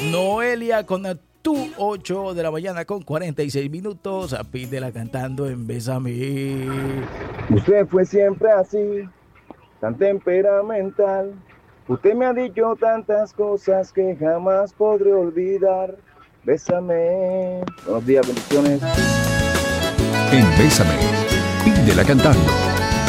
Noelia con tu 8 de la mañana con 46 minutos. Pídela cantando en Bésame. Usted fue siempre así, tan temperamental. Usted me ha dicho tantas cosas que jamás podré olvidar. Bésame. Buenos días, bendiciones. En Bésame, pídela cantando.